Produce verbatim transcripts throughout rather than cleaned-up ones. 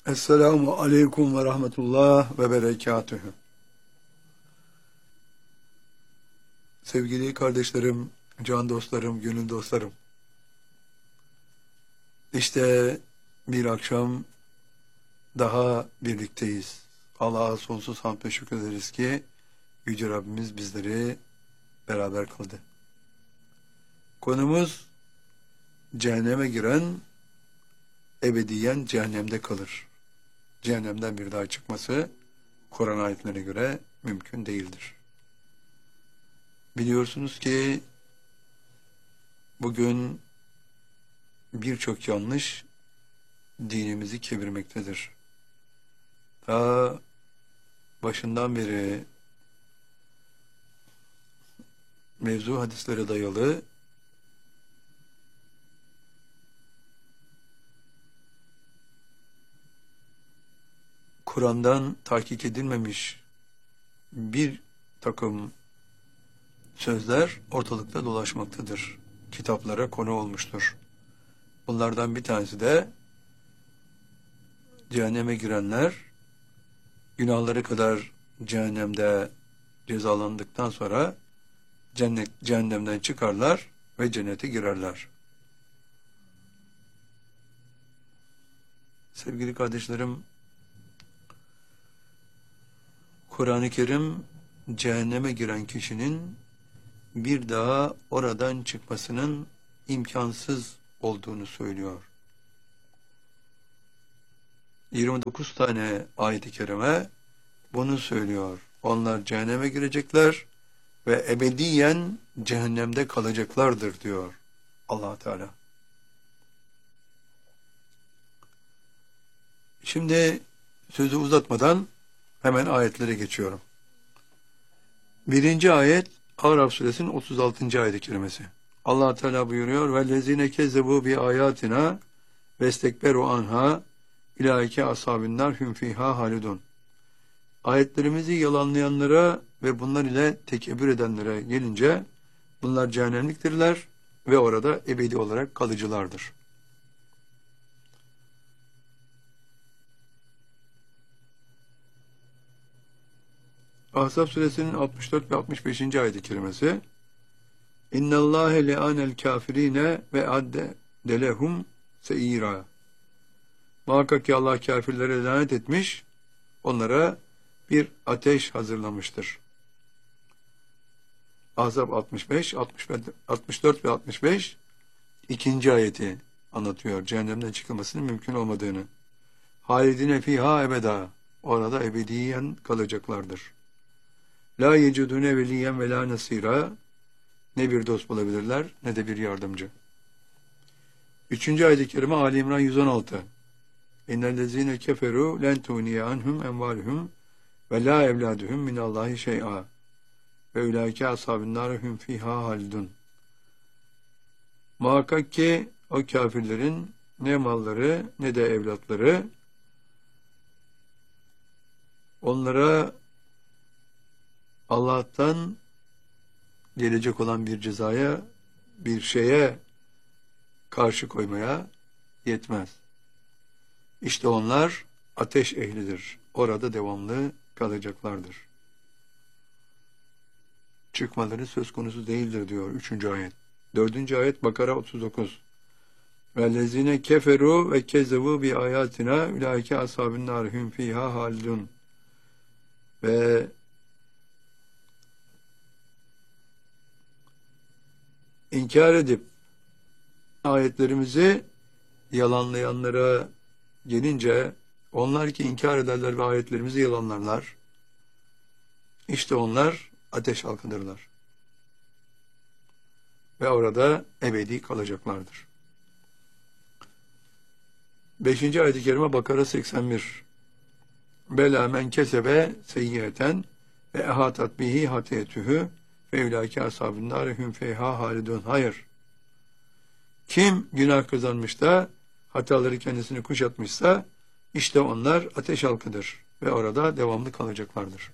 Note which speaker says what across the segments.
Speaker 1: Esselamu aleyküm ve rahmetullah ve berekatühü. Sevgili kardeşlerim, can dostlarım, gönül dostlarım. İşte bir akşam daha birlikteyiz. Allah'a sonsuz hamd ve şükür ederiz ki Yüce Rabbimiz bizleri beraber kıldı. Konumuz cehenneme giren ebediyen cehennemde kalır. Cehennemden bir daha çıkması Kur'an ayetlerine göre mümkün değildir. Biliyorsunuz ki bugün birçok yanlış dinimizi kemirmektedir. Ta başından beri mevzu hadislere dayalı Kur'an'dan tahkik edilmemiş bir takım sözler ortalıkta dolaşmaktadır. Kitaplara konu olmuştur. Bunlardan bir tanesi de cehenneme girenler günahları kadar cehennemde cezalandıktan sonra cennet, cehennemden çıkarlar ve cennete girerler. Sevgili kardeşlerim, Kur'an-ı Kerim cehenneme giren kişinin bir daha oradan çıkmasının imkansız olduğunu söylüyor. yirmi dokuz tane ayet-i kerime bunu söylüyor. Onlar cehenneme girecekler ve ebediyen cehennemde kalacaklardır diyor Allah Teala. Şimdi sözü uzatmadan hemen ayetlere geçiyorum. Birinci ayet Araf suresinin otuz altıncı ayet-i kerimesi. Allah Teala buyuruyor: "Vellezine kezzebu bi ayatina vestekberu anha ilaike ashabinnar hum fiha halidun." Ayetlerimizi yalanlayanlara ve bunlar ile tekebbür edenlere gelince bunlar cehennemliktirler ve orada ebedi olarak kalıcılardır. Ahzab suresinin altmış dört ve altmış beşinci ayet-i kerimesi. İnnallâhe le'ânel kâfirîne ve adde delehum seîrâ. Muhakkak ki Allah kâfirlere lanet etmiş, onlara bir ateş hazırlamıştır. Ahzab altmış beş, altmış dört ve altmış beş ikinci ayeti anlatıyor. Cehennemden çıkılmasının mümkün olmadığını. Halidine fîhâ ebedâ. Orada ebediyen kalacaklardır. La yecidune veliyen ve la nasira. Ne bir dost bulabilirler ne de bir yardımcı. Üçüncü ayet-i kerime Ali İmran yüz on altı. İnnellezine keferu len tuniye anhum envaluhum ve la evladuhum minallahi şey'a ve ulaike ashabun narhum fiha halidun. Muhakkak ki o kafirlerin ne malları ne de evlatları onlara Allah'tan gelecek olan bir cezaya, bir şeye karşı koymaya yetmez. İşte onlar ateş ehlidir. Orada devamlı kalacaklardır. Çıkmaları söz konusu değildir diyor üçüncü ayet. Dördüncü ayet Bakara otuz dokuz. Vellezine keferu ve kezzebu bi ayatina ulaike ashabun narhum fiha halidun. Ve İnkar edip ayetlerimizi yalanlayanlara gelince, onlar ki inkar ederler ve ayetlerimizi yalanlarlar, İşte onlar ateş halkıdırlar. Ve orada ebedi kalacaklardır. Beşinci ayet-i kerime Bakara seksen bir. Bela men kesebe seyyiyeten ve ehatat bihi hatiyetühü ve ulaike ashabun narhum fiha halidun. Hayır. Kim günah kazanmış da hataları kendisini kuşatmışsa işte onlar ateş halkıdır ve orada devamlı kalacaklardır.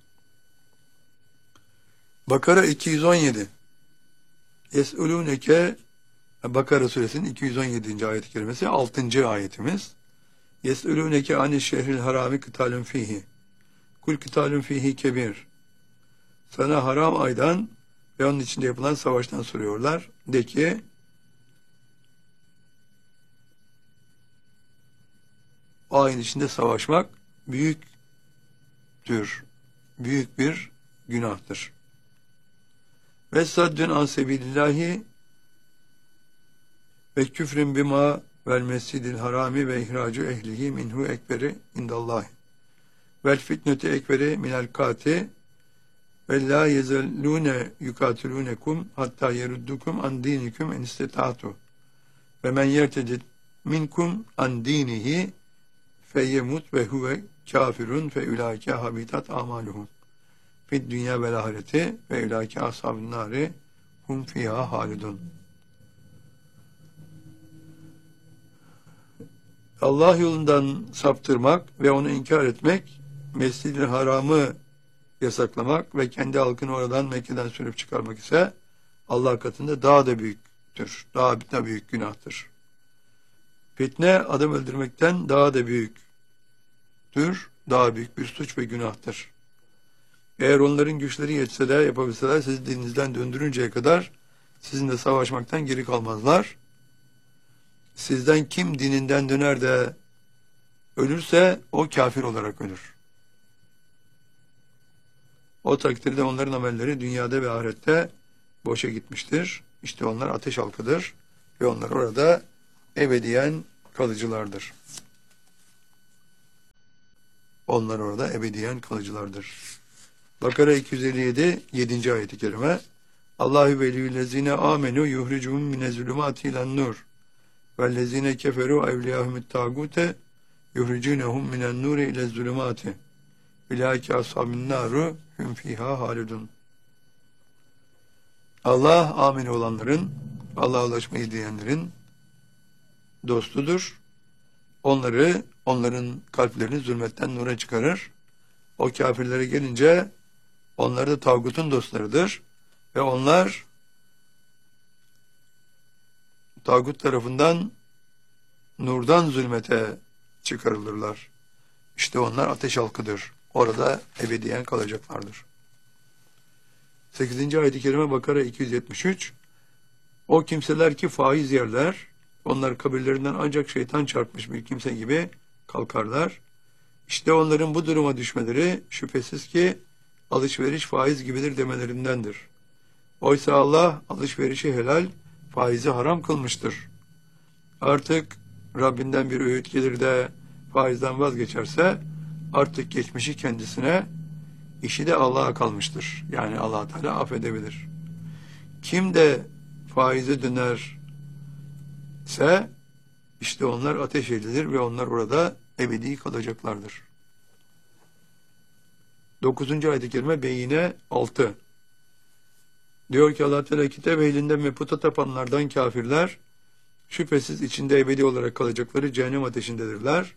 Speaker 1: Bakara iki yüz on yedi. Yes'ulûneke Bakara suresinin iki yüz on yedinci ayet-i kerimesi altıncı ayetimiz. Yes'elûneke anis şehril harami kıtalun fihi. Kul kıtalun fihi kebir. Sana haram aydan ve onun içinde yapılan savaştan soruyorlar. De ki, o ayın içinde savaşmak büyüktür. Büyük bir günahtır. Ve saddün an sebilillahi ve küfrün bima vel mescidil harami ve ihracu ehlihi minhu ekberi indallahi vel fitneti ekberi minel kati ve la yezellune yukatilunekum hatta yeruddukum an dinikum en istetatu ve men yertedid minkum an dinihi feyyemut ve huve kafirun fe ulaike habitat amaluhum fid dünya vel ahireti ve ulaike ashabun nari hum fiha halidun. Allah yolundan saptırmak ve onu inkar etmek, Mescid-i Haram'ı yasaklamak ve kendi halkını oradan Mekke'den sürüp çıkarmak ise Allah katında daha da büyüktür. Daha da büyük günahtır. Fitne adam öldürmekten daha da büyüktür. Daha büyük bir suç ve günahtır. Eğer onların güçleri yetse de yapabilseler sizi dininizden döndürünceye kadar sizinle savaşmaktan geri kalmazlar. Sizden kim dininden döner de ölürse o kafir olarak ölür. O takdirde onların amelleri dünyada ve ahirette boşa gitmiştir. İşte onlar ateş halkıdır ve onlar orada ebediyen kalıcılardır. Onlar orada ebediyen kalıcılardır. Bakara iki yüz elli yedi yedinci ayet-i kerime. Allahu veliyyüllezine amenu yuhricuhum minezulumati ilen nur vellezine keferu evliyahumut tagute yuhricunhum minen nuri ile zulumati ulaike ashabun naru hum fiha halidun. Allah amin olanların, Allah'a ulaşmayı diyenlerin dostudur. Onları, onların kalplerini zulmetten nura çıkarır. O kafirlere gelince onlar da tağutun dostlarıdır ve onlar tağut tarafından nurdan zulmete çıkarılırlar. İşte onlar ateş halkıdır. Orada ebediyen kalacaklardır. sekizinci ayet-i kerime Bakara iki yüz yetmiş üç. O kimseler ki faiz yerler, onlar kabirlerinden ancak şeytan çarpmış bir kimse gibi kalkarlar. İşte onların bu duruma düşmeleri şüphesiz ki alışveriş faiz gibidir demelerindendir. Oysa Allah alışverişi helal, faizi haram kılmıştır. Artık Rabbinden bir öğüt gelir de faizden vazgeçerse artık geçmişi kendisine, işi de Allah'a kalmıştır. Yani Allah Teala affedebilir. Kim de faize dönerse işte onlar ateş edilir ve onlar orada ebedi kalacaklardır. dokuzuncu ayet-i kerime Beyine altı. Diyor ki Allah Teala kitap ehlinden ve puta tapanlardan kafirler şüphesiz içinde ebedi olarak kalacakları cehennem ateşindedirler.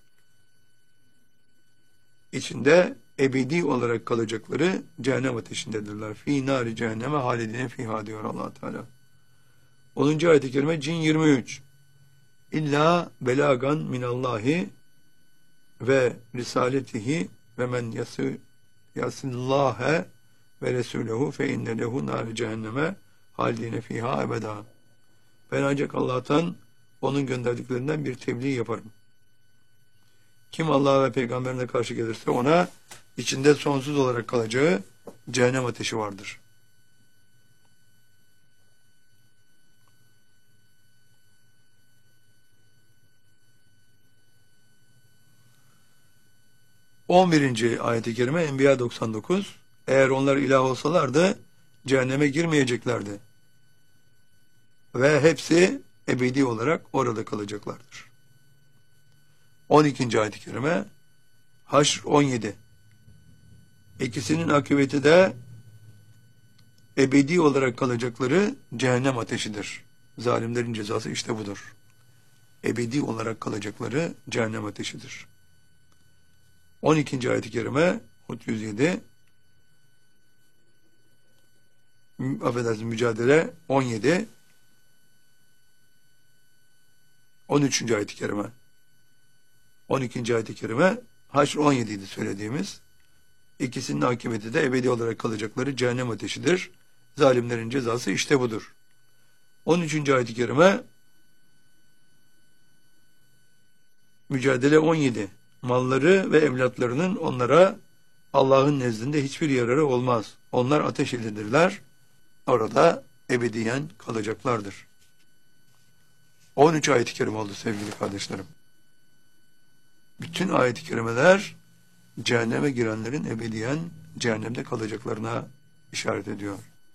Speaker 1: İçinde ebedi olarak kalacakları cehennem ateşindedirler. Fî nâri cehenneme halidine fîhâ diyor Allah Teala. onuncu ayet-i kerime Cin yirmi üç. İlla belagan minallahi ve risaletihi ve men yası yasillâhe ve resûlehu fe inne lehu nâri cehenneme halidine fîhâ ebedâ. Ben ancak Allah'tan onun gönderdiklerinden bir tebliğ yaparım. Kim Allah'a ve peygamberine karşı gelirse ona içinde sonsuz olarak kalacağı cehennem ateşi vardır. on birinci ayet-i kerime Enbiya doksan dokuz. Eğer onlar ilah olsalardı cehenneme girmeyeceklerdi. Ve hepsi ebedi olarak orada kalacaklardır. on ikinci ayet-i kerime Haşr on yedi. İkisinin akıbeti de ebedi olarak kalacakları cehennem ateşidir. Zalimlerin cezası işte budur. Ebedi olarak kalacakları cehennem ateşidir. on ikinci ayet-i kerime Hud yüz yedi. Affedersiniz Mücadele on yedi. on üçüncü ayet-i kerime on ikinci ayet-i kerime Haşr on yedi idi söylediğimiz. İkisinin akıbeti de ebedi olarak kalacakları cehennem ateşidir. Zalimlerin cezası işte budur. on üçüncü ayet-i kerime Mücadele on yedi. Malları ve evlatlarının onlara Allah'ın nezdinde hiçbir yararı olmaz. Onlar ateş ehlidirler. Orada ebediyen kalacaklardır. on üç ayet-i kerime oldu sevgili kardeşlerim. Bütün ayet-i kerimeler cehenneme girenlerin ebediyen cehennemde kalacaklarına işaret ediyor.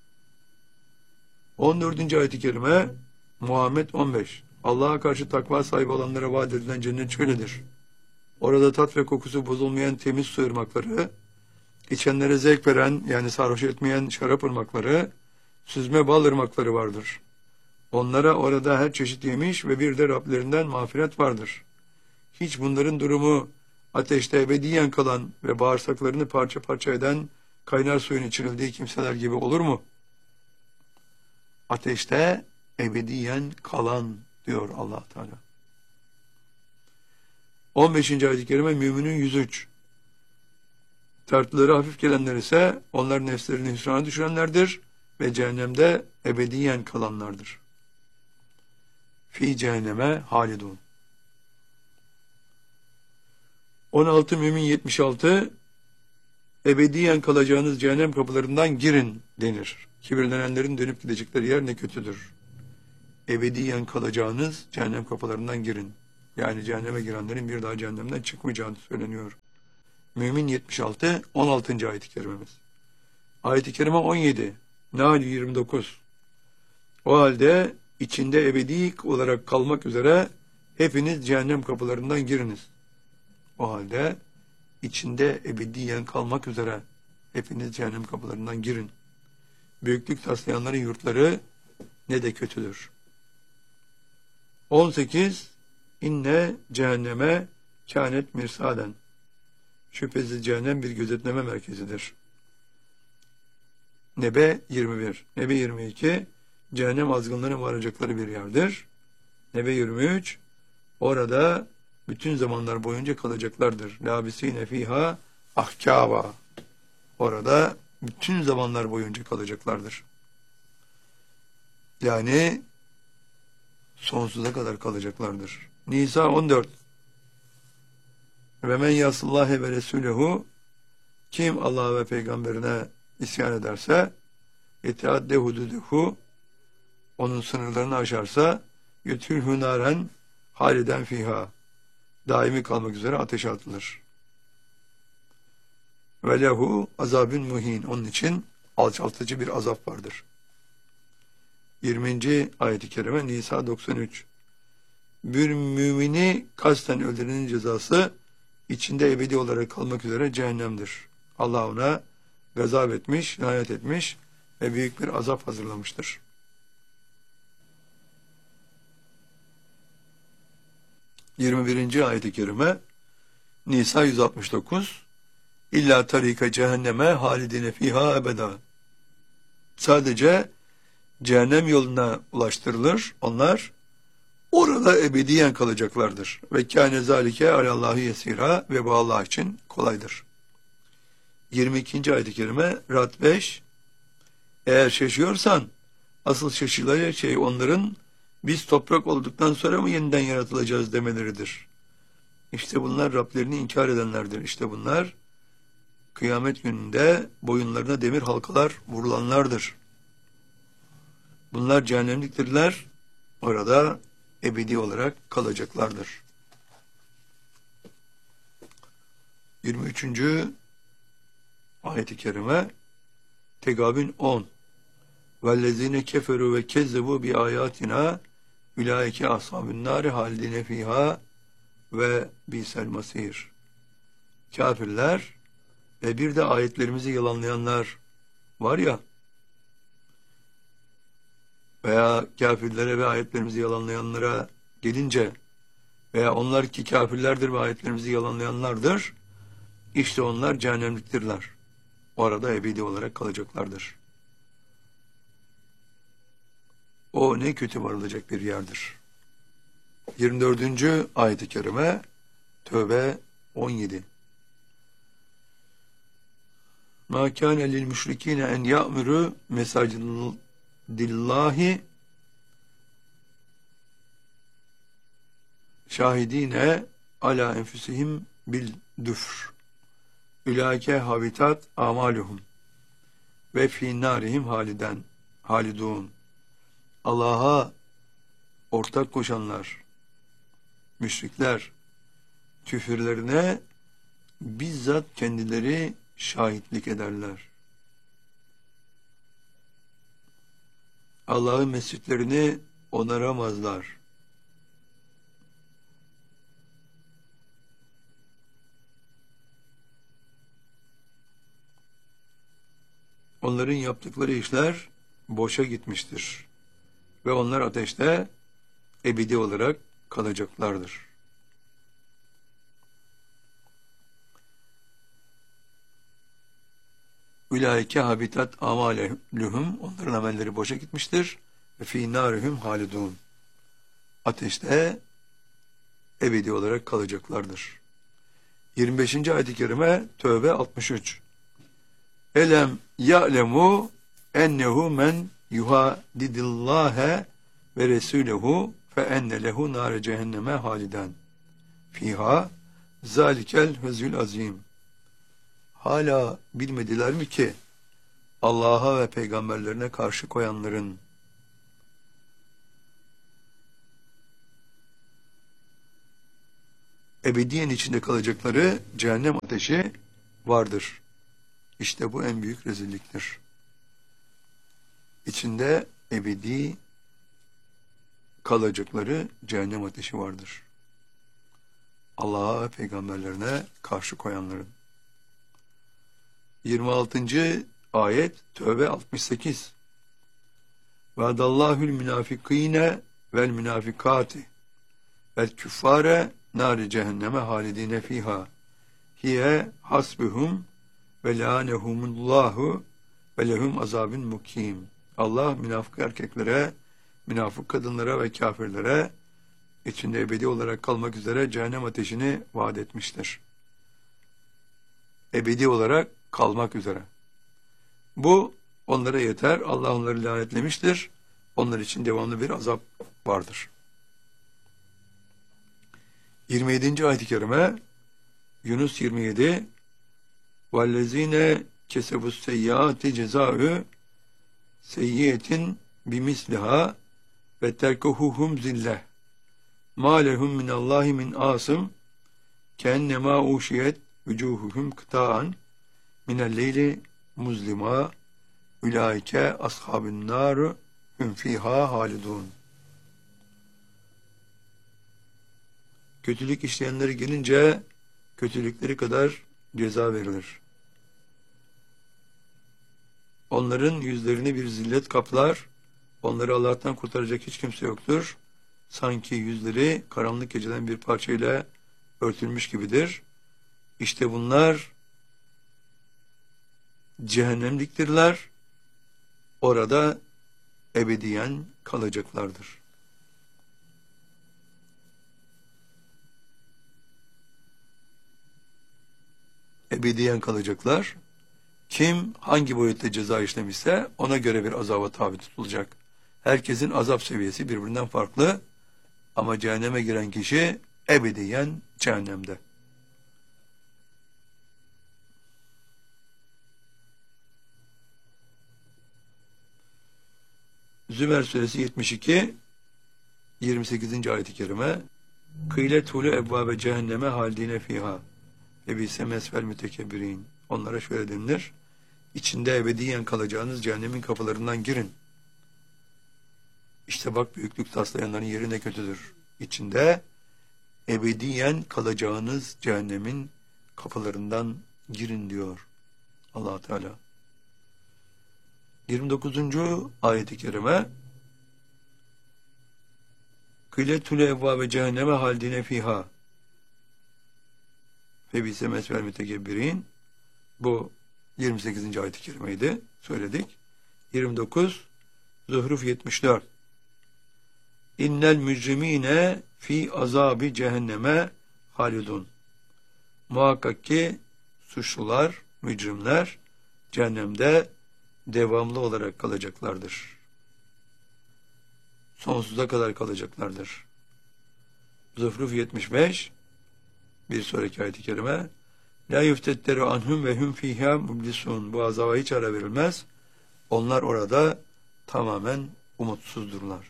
Speaker 1: on dördüncü ayet-i kerime Muhammed on beş. Allah'a karşı takva sahibi olanlara vaat edilen cennet şöyledir. Orada tat ve kokusu bozulmayan temiz su ırmakları, içenlere zevk veren yani sarhoş etmeyen şarap ırmakları, süzme bal ırmakları vardır. Onlara orada her çeşit yemiş ve bir de Rablerinden mağfiret vardır. Hiç bunların durumu ateşte ebediyen kalan ve bağırsaklarını parça parça eden kaynar suyun içirildiği kimseler gibi olur mu? Ateşte ebediyen kalan diyor Allah Teala. on beşinci ayet-i kerime Müminin yüz üç. Tartıları hafif gelenler ise onlar nefslerini hüsrana düşürenlerdir ve cehennemde ebediyen kalanlardır. Fi cehenneme halidun. on altı Mümin yetmiş altı. Ebediyen kalacağınız cehennem kapılarından girin denir. Kibirlenenlerin dönüp gidecekleri yer ne kötüdür. Ebediyen kalacağınız cehennem kapılarından girin. Yani cehenneme girenlerin bir daha cehennemden çıkmayacağını söyleniyor. Mümin yetmiş altı. on altıncı ayet-i kerimemiz. Ayet-i kerime on yedi. Nahl yirmi dokuz. O halde içinde ebedi olarak kalmak üzere hepiniz cehennem kapılarından giriniz. O halde içinde ebediyen kalmak üzere hepiniz cehennem kapılarından girin. Büyüklük taslayanların yurtları ne de kötüdür. on sekiz. İnne cehenneme kânet mirsaden. Şüphesiz cehennem bir gözetleme merkezidir. Nebe yirmi bir. Nebe yirmi iki. Cehennem azgınların varacakları bir yerdir. Nebe yirmi üç. Orada bütün zamanlar boyunca kalacaklardır. Labisine fiha ahkâva. Orada bütün zamanlar boyunca kalacaklardır. Yani sonsuza kadar kalacaklardır. Nisa on dört. Ve men yasallâhe ve resûlehu, kim Allah ve peygamberine isyan ederse, etiadde hududuhu, onun sınırlarını aşarsa, yutülhü nâren haliden fiha, daimi kalmak üzere ateşe atılır. Ve lehu azabün muhin, onun için alçaltıcı bir azap vardır. yirminci ayet-i kerime Nisa doksan üç. Bir mümini kasten öldürenin cezası içinde ebedi olarak kalmak üzere cehennemdir. Allah ona gazap etmiş, lanet etmiş ve büyük bir azap hazırlamıştır. yirmi birinci ayet-i kerime Nisa yüz altmış dokuz. İlla tarika cehenneme halidine fiha ebeda. Sadece cehennem yoluna ulaştırılır. Onlar orada ebediyen kalacaklardır. Ve kâne zâlike alallâhu yesîrâ, ve bu Allah için kolaydır. yirmi ikinci ayet-i kerime Ra'd beş. Eğer şaşıyorsan asıl şaşılacak şey onların biz toprak olduktan sonra mı yeniden yaratılacağız demeleridir. İşte bunlar Rablerini inkar edenlerdir. İşte bunlar kıyamet gününde boyunlarına demir halkalar vurulanlardır. Bunlar cehennemliktirler. Orada ebedi olarak kalacaklardır. yirmi üçüncü ayet-i kerime Tegabün on. Vellezine keferu ve kezzebu bi ayatina ulaike ashabun nari halidine fiha ve bisel masir. Kafirler ve bir de ayetlerimizi yalanlayanlar var ya, veya kafirlere ve ayetlerimizi yalanlayanlara gelince, veya onlar ki kafirlerdir ve ayetlerimizi yalanlayanlardır, işte onlar cehennemliktirler. Orada ebedi olarak kalacaklardır. O ne kötü varılacak bir yerdir. yirmi dördüncü ayet-i kerime Tövbe on yedi. Ma kâne lil müşrikîne en ya'muru mesacidillahi şahidine ala enfusihim bil düfr. Ülâke habitat amaluhum ve fî nârihim haliden halidûn. Allah'a ortak koşanlar, müşrikler, küfürlerine bizzat kendileri şahitlik ederler. Allah'ın mescitlerini onaramazlar. Onların yaptıkları işler boşa gitmiştir. Ve onlar ateşte ebedi olarak kalacaklardır. Ulaike habitat amalehum, onların amelleri boşa gitmiştir. Ve fî nârihum halidûn, ateşte ebedi olarak kalacaklardır. yirmi beşinci ayet-i kerime Tövbe altmış üç. Elem ya'lemu ennehu men yuhadidillâhe ve resûlehu fe enne lehu nâre cehenneme haliden fiha zâlikel hüzül azîm. Hala bilmediler mi ki Allah'a ve peygamberlerine karşı koyanların ebediyen içinde kalacakları cehennem ateşi vardır. İşte bu en büyük rezilliktir. İçinde ebedi kalacakları cehennem ateşi vardır. Allah'a ve peygamberlerine karşı koyanların. yirmi altıncı ayet Tövbe altmış sekiz. Ve'adallâhul münâfikîne vel münâfikâti vel küffâre nâri cehenneme halidîne fîhâ hiye hasbuhum ve lânehumullâhu ve lehum azâbun mukîm. Allah münafık erkeklere, münafık kadınlara ve kafirlere içinde ebedi olarak kalmak üzere cehennem ateşini vaat etmiştir. Ebedi olarak kalmak üzere. Bu onlara yeter. Allah onları lanetlemiştir. Onlar için devamlı bir azap vardır. yirmi yedinci ayet-i kerime Yunus yirmi yedi. Vellezine kesebus seyyiati cezaü seyyiyetin bimisliha ve terkuhuhum zilleh ma lehum minallahi min asım kennema uşiyet vücuhuhum kıtaan minelleyli muzlima ulaike ashabun naru hum fiha halidun. Kötülük işleyenleri gelince kötülükleri kadar ceza verilir. Onların yüzlerini bir zillet kaplar, onları Allah'tan kurtaracak hiç kimse yoktur. Sanki yüzleri karanlık geceden bir parçayla örtülmüş gibidir. İşte bunlar cehennemliktirler. Orada ebediyen kalacaklardır. Ebediyen kalacaklar. Kim hangi boyutta ceza işlemişse ona göre bir azaba tabi tutulacak. Herkesin azap seviyesi birbirinden farklı ama cehenneme giren kişi ebediyen cehennemde. Zümer suresi yetmiş iki yirmi sekizinci ayet-i kerime Kıyle tulu ebvabe cehenneme haldine fiha ve bise mesvel mütekebbirin. Onlara şöyle denilir: İçinde ebediyen kalacağınız cehennemin kapılarından girin. İşte bak, büyüklük taslayanların yeri ne kötüdür. İçinde ebediyen kalacağınız cehennemin kapılarından girin diyor Allah Teala. yirmi dokuzuncu ayet-i kerime Kıletül evvâbe cehenneme haldine fiha fe bise mesvel mütekebbirin. Bu yirmi sekizinci ayet-i kerimeydi. Söyledik. yirmi dokuz Zuhruf yetmiş dört İnnel mücrimine fi azabi cehenneme halidun. Muhakkak ki suçlular, mücrimler cehennemde devamlı olarak kalacaklardır. Sonsuza kadar kalacaklardır. Zuhruf yetmiş beş, bir sonraki ayet-i kerime, la yuftetteru anhum ve hum fiha mublisun. Bu azaba hiç ara verilmez. Onlar orada tamamen umutsuzdurlar.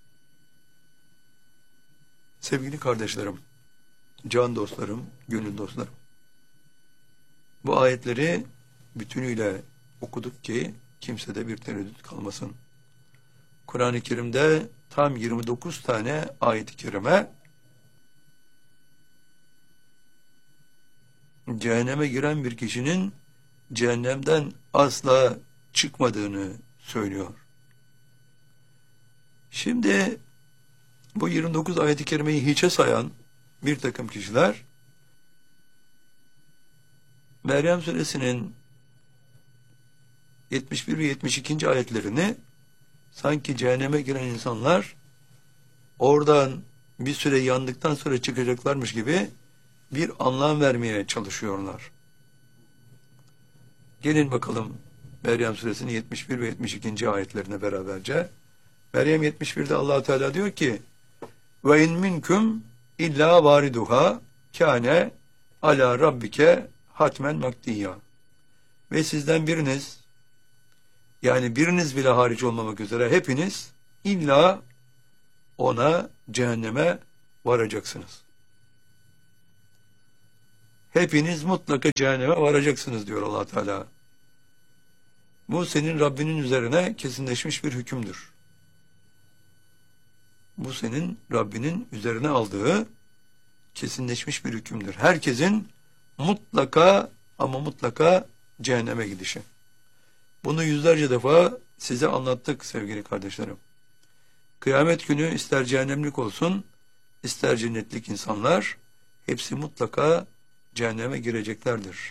Speaker 1: Sevgili kardeşlerim, can dostlarım, gönül dostlarım, bu ayetleri bütünüyle okuduk ki kimsede bir tereddüt kalmasın. Kur'an-ı Kerim'de tam yirmi dokuz tane ayet-i kerime cehenneme giren bir kişinin cehennemden asla çıkmadığını söylüyor. Şimdi bu yirmi dokuz ayet-i kerimeyi hiçe sayan bir takım kişiler Meryem suresinin yetmiş bir ve yetmiş ikinci ayetlerini sanki cehenneme giren insanlar oradan bir süre yandıktan sonra çıkacaklarmış gibi bir anlam vermeye çalışıyorlar. Gelin bakalım Meryem suresinin yetmiş bir ve yetmiş ikinci ayetlerine beraberce. Meryem yetmiş birde Allah Teala diyor ki: "Ve in minkum illa variduha kâne ala rabbike hatmen makdiyya." Ve sizden biriniz, yani biriniz bile hariç olmamak üzere hepiniz illa ona, cehenneme varacaksınız. Hepiniz mutlaka cehenneme varacaksınız diyor Allah Teala. Bu senin Rabbinin üzerine kesinleşmiş bir hükümdür. Bu senin Rabbinin üzerine aldığı kesinleşmiş bir hükümdür. Herkesin mutlaka ama mutlaka cehenneme gidişi. Bunu yüzlerce defa size anlattık sevgili kardeşlerim. Kıyamet günü ister cehennemlik olsun, ister cennetlik insanlar hepsi mutlaka cehenneme gireceklerdir.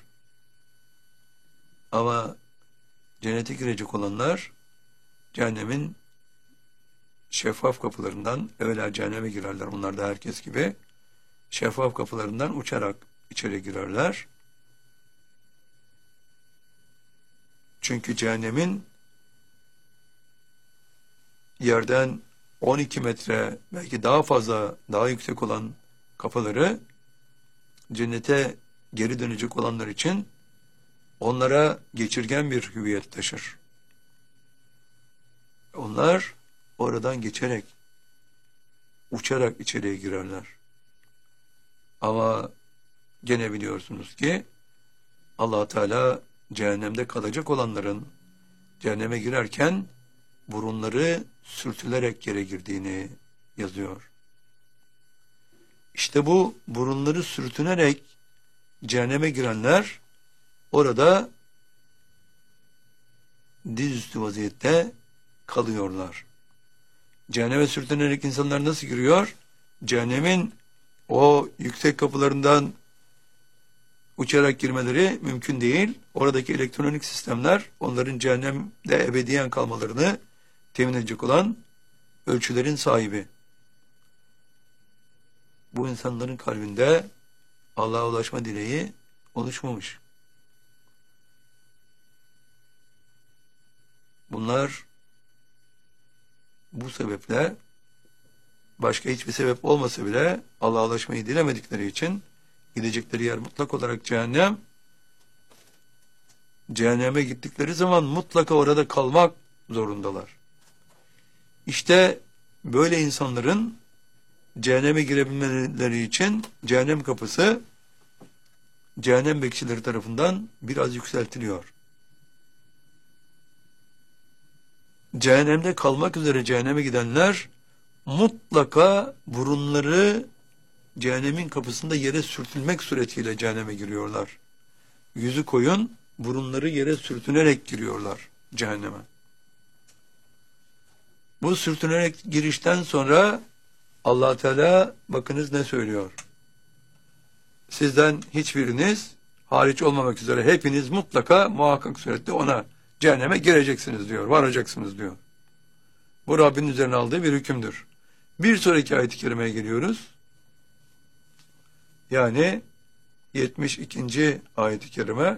Speaker 1: Ama cennete girecek olanlar cehennemin şeffaf kapılarından, evvela cehenneme girerler. Onlar da herkes gibi şeffaf kapılarından uçarak içeri girerler. Çünkü cehennemin yerden on iki metre, belki daha fazla, daha yüksek olan kapıları cennete geri dönecek olanlar için onlara geçirgen bir hüviyet taşır. Onlar oradan geçerek, uçarak içeriye girerler. Ama gene biliyorsunuz ki Allah Teala cehennemde kalacak olanların cehenneme girerken burunları sürtülerek yere girdiğini yazıyor. İşte bu burunları sürtünerek cehenneme girenler orada dizüstü vaziyette kalıyorlar. Cehenneme sürtünerek insanlar nasıl giriyor? Cehennemin o yüksek kapılarından uçarak girmeleri mümkün değil. Oradaki elektronik sistemler onların cehennemde ebediyen kalmalarını temin edecek olan ölçülerin sahibi. Bu insanların kalbinde Allah'a ulaşma dileği oluşmamış. Bunlar bu sebeple başka hiçbir sebep olmasa bile Allah'a ulaşmayı dilemedikleri için gidecekleri yer mutlak olarak cehennem. Cehenneme gittikleri zaman mutlaka orada kalmak zorundalar. İşte böyle insanların cehenneme girebilmeleri için cehennem kapısı cehennem bekçileri tarafından biraz yükseltiliyor. Cehennemde kalmak üzere cehenneme gidenler mutlaka burunları cehennemin kapısında yere sürtülmek suretiyle cehenneme giriyorlar. Yüzü koyun, burunları yere sürtünerek giriyorlar cehenneme. Bu sürtünerek girişten sonra Allah Teala bakınız ne söylüyor. Sizden hiçbiriniz hariç olmamak üzere hepiniz mutlaka muhakkak surette ona, cehenneme gireceksiniz diyor, varacaksınız diyor. Bu Rabbin üzerine aldığı bir hükümdür. Bir sonraki ayet-i kerimeye geliyoruz. Yani yetmiş ikinci ayet-i kerime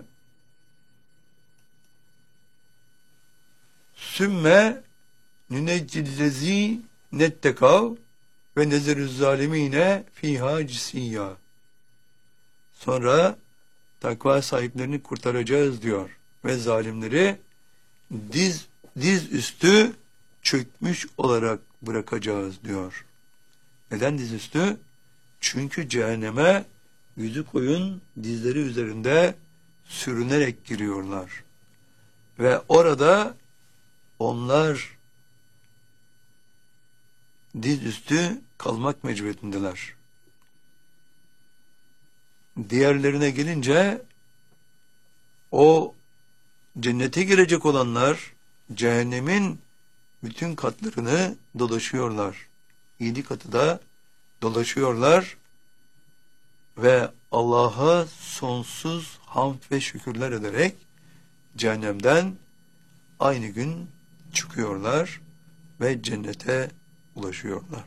Speaker 1: Sümme nüneccillezi nettekav ve nezerüz zalimine fiha cisiyya. Sonra takva sahiplerini kurtaracağız diyor ve zalimleri diz diz üstü çökmüş olarak bırakacağız diyor. Neden diz üstü? Çünkü cehenneme yüzü koyun dizleri üzerinde sürünerek giriyorlar. Ve orada onlar dizüstü kalmak mecburiyetindeler. Diğerlerine gelince o cennete girecek olanlar cehennemin bütün katlarını dolaşıyorlar. Yedi katı da dolaşıyorlar ve Allah'a sonsuz hamd ve şükürler ederek cehennemden aynı gün çıkıyorlar ve cennete ulaşıyorlar.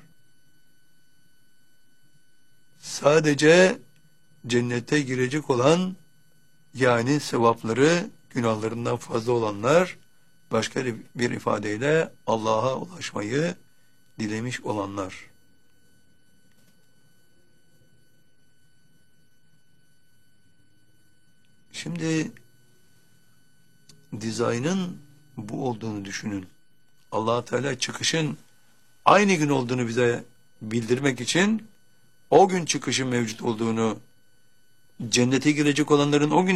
Speaker 1: Sadece cennete girecek olan, yani sevapları günahlarından fazla olanlar, başka bir ifadeyle Allah'a ulaşmayı dilemiş olanlar. Şimdi dizaynın bu olduğunu düşünün. Allah Teala çıkışın aynı gün olduğunu bize bildirmek için o gün çıkışın mevcut olduğunu, cennete girecek olanların o gün